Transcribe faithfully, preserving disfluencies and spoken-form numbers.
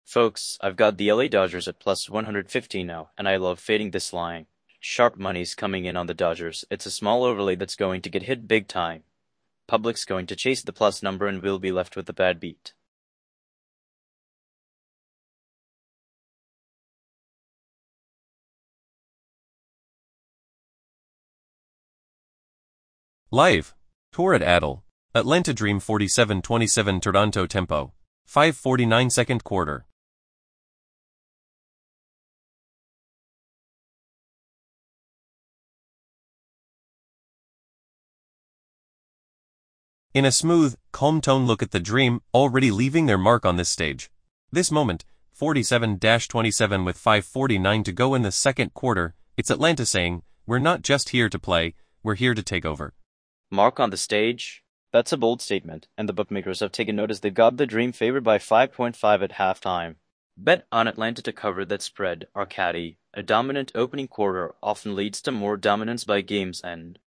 Folks, I've got the L A Dodgers at plus one hundred fifty now, and I love fading this line. Sharp money's coming in on the Dodgers. It's a small overlay that's going to get hit big time. Public's going to chase the plus number and we'll be left with a bad beat. Live. Torrid Adel. Atlanta Dream forty-seven twenty-seven Toronto Tempo. five forty-nine second quarter. In a smooth, calm tone look at the Dream, already leaving their mark on this stage. This moment, forty-seven twenty-seven with five forty-nine to go in the second quarter, it's Atlanta saying, we're not just here to play, we're here to take over. Mark on the stage? That's a bold statement, and the bookmakers have taken notice. They've got the Dream favored by five point five at halftime. Bet on Atlanta to cover that spread, Arcadi. A dominant opening quarter often leads to more dominance by game's end.